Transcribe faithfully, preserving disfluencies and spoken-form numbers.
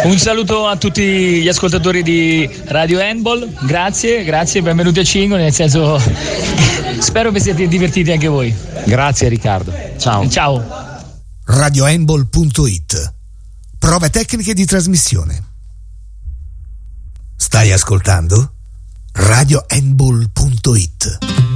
Un saluto a tutti gli ascoltatori di Radio Handball, grazie, grazie, benvenuti a Cingo, nel senso spero vi siate divertiti anche voi. Grazie Riccardo, ciao. Ciao. radio handball punto it. Prove tecniche di trasmissione. Stai ascoltando radio handball punto it.